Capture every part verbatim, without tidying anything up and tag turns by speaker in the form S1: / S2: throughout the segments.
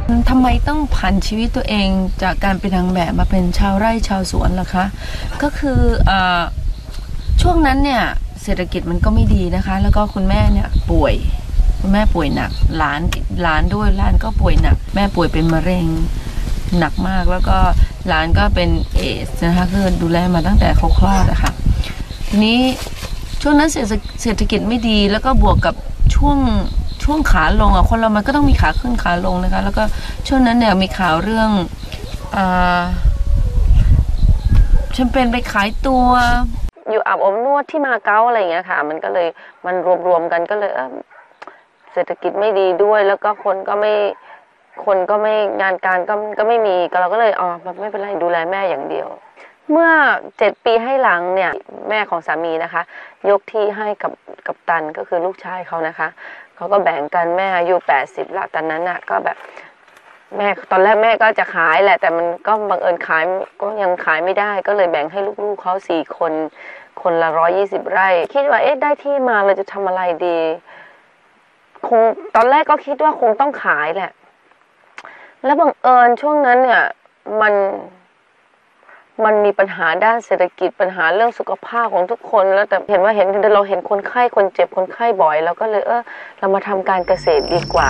S1: ทำไมต้องผันชีวิตตัวเองจากการเป็นนางแบบมาเป็นชาวไร่ชาวสวนล่ะคะก็คืออช่วงนั้นเนี่ยเศรษฐกิจมันก็ไม่ดีนะคะแล้วก็คุณแม่เนี่ยป่วยคุณแม่ป่วยหนักหลานหลานด้วยหลานก็ป่วยหนักแม่ป่วยเป็นมะเร็งหนักมากแล้วก็หลานก็เป็นเอสนะคะคือดูแลมาตั้งแต่เขาคลอดอะค่ะทีนี้ช่วงนั้นเศรษฐกิจไม่ดีแล้วก็บวกกับช่วงช่วงขาลงอ่ะคนเรามันก็ต้องมีขาขึ้นขาลงนะคะแล้วก็ช่วงนั้นเนี่ยมีข่าวเรื่องอ่าฉันเป็นไปขายตัวอยู่อาบอบนวดที่มาเก๊าอะไรอย่างเงี้ยค่ะมันก็เลยมันรวมๆกันก็เลยเออเศรษฐกิจไม่ดีด้วยแล้วก็คนก็ไม่คนก็ไม่งานการก็ก็ไม่มีก็เราก็เลยอ๋อไม่เป็นไรดูแลแม่อย่างเดียวเมื่อเจ็ดปีให้หลังเนี่ยแม่ของสามีนะคะยกที่ให้กับกับตันก็คือลูกชายเขานะคะเขาก็แบ่งกันแม่อายุแปดสิบละตอนนั้นน่ะก็แบบแม่ตอนแรกแม่ก็จะขายแหละแต่มันก็บังเอิญขายก็ยังขายไม่ได้ก็เลยแบ่งให้ลูกๆเขาสี่คนคนละร้อยยี่สิบไร่คิดว่าเอ๊ะได้ที่มาเราจะทำอะไรดีคงตอนแรกก็คิดว่าคงต้องขายแหละแล้วบังเอิญช่วงนั้นเนี่ยมันมันมีปัญหาด้านเศรษฐกิจปัญหาเรื่องสุขภาพของทุกคนแล้วแต่เห็นว่าเห็นเราเห็นคนไข้คนเจ็บคนไข้บ่อยแล้วก็เลยเออเรามาทำการเกษตรดีกว่า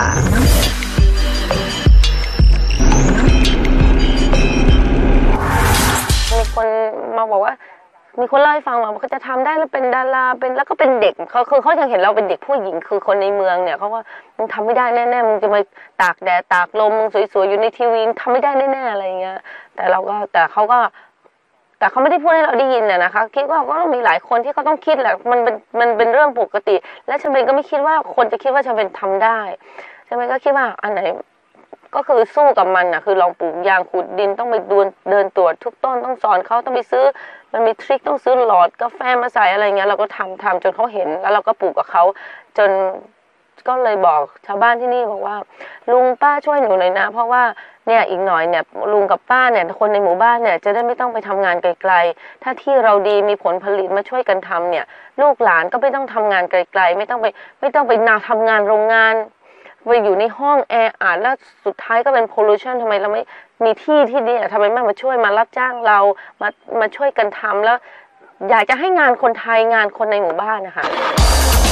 S1: มีคนมาบอกว่ามีคนเล่าให้ฟังว่าเขาจะทำได้แล้วเป็นดาราเป็นแล้วก็เป็นเด็กเขาคือเขายังเห็นเราเป็นเด็กผู้หญิงคือคนในเมืองเนี่ยเขาว่ามึงทำไม่ได้แน่ๆมึงจะมาตากแดดตากลมมึงสวยๆอยู่ในทีวีทำไม่ได้แน่ๆอะไรเงี้ยแต่เราก็แต่เขาก็แต่เขาไม่ได้พูดให้เราได้ยินน่ะนะคะคิดว่าก็ต้องมีหลายคนที่เขาต้องคิดแหละมันเป็นมันเป็นเรื่องปกติและฉันเองก็ไม่คิดว่าคนจะคิดว่าฉันเป็นทำได้ฉันเองก็คิดว่าอันไหนก็คือสู้กับมันน่ะคือลองปลูกยางขุดดินต้องไปเดินเดินตรวจทุกต้นต้องสอนเขาต้องไปซื้อมันมีทริคต้องซื้อหลอดกาแฟมาใส่อะไรเงี้ยเราก็ทำทำจนเขาเห็นแล้วเราก็ปลูกกับเขาจนก็เลยบอกชาวบ้านที่นี่บอกว่าลุงป้าช่วยหนูหน่อยนะเพราะว่าเนี่ยอีกหน่อยเนี่ยลุงกับป้าเนี่ยคนในหมู่บ้านเนี่ยจะได้ไม่ต้องไปทำงานไกลๆถ้าที่เราดีมีผลผลิตมาช่วยกันทำเนี่ยลูกหลานก็ไม่ต้องทำงานไกลๆไม่ต้องไปไม่ต้องไปนาทำงานโรงงานไปอยู่ในห้องแออัดแล้วสุดท้ายก็เป็น pollution ทำไมเราไม่มีที่ที่นี่ทำไมไม่มาช่วยมารับจ้างเรามามาช่วยกันทำแล้วอยากจะให้งานคนไทยงานคนในหมู่บ้านนะคะ